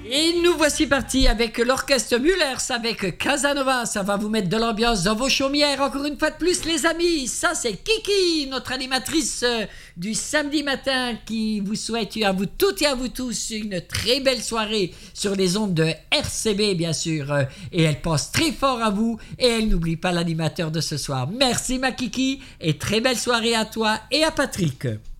Et nous voici partis avec l'orchestre Mullers, avec Casanova. Ça va vous mettre de l'ambiance dans vos chaumières. Encore une fois de plus, les amis. Ça, c'est Kiki, notre animatrice du samedi matin, qui vous souhaite à vous toutes et à vous tous une très belle soirée sur les ondes de RCB, bien sûr. Et elle pense très fort à vous. Et elle n'oublie pas l'animateur de ce soir. Merci, ma Kiki. Et très belle soirée à toi et à Patrick.